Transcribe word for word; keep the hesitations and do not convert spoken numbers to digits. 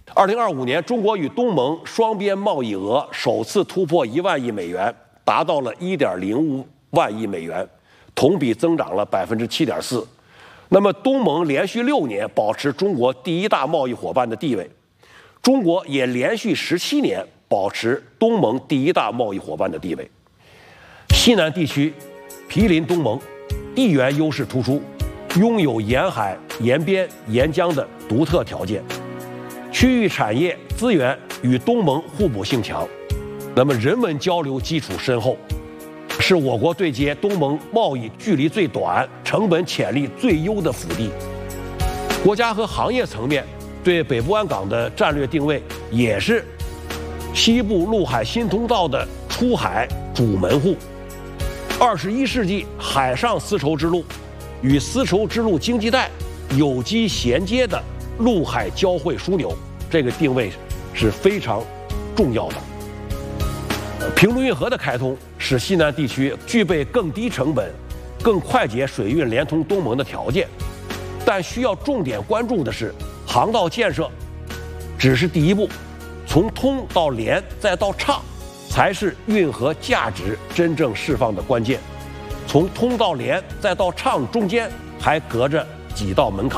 二零二五年，中国与东盟双边贸易额首次突破一万亿美元，达到了一点零五万亿美元，同比增长了百分之七点四。那么，东盟连续六年保持中国第一大贸易伙伴的地位，中国也连续十七年保持东盟第一大贸易伙伴的地位。西南地区毗邻东盟，地缘优势突出，拥有沿海、沿边、沿江的独特条件。区域产业资源与东盟互补性强，那么人文交流基础深厚，是我国对接东盟贸易距离最短、成本潜力最优的腹地。国家和行业层面对北部湾港的战略定位，也是西部陆海新通道的出海主门户。二十一世纪海上丝绸之路与丝绸之路经济带有机衔接的陆海交汇枢纽，这个定位是非常重要的。平卢运河的开通使西南地区具备更低成本、更快捷水运连通东盟的条件，但需要重点关注的是，航道建设只是第一步，从通到连再到畅，才是运河价值真正释放的关键。从通到连再到畅中间还隔着几道门槛。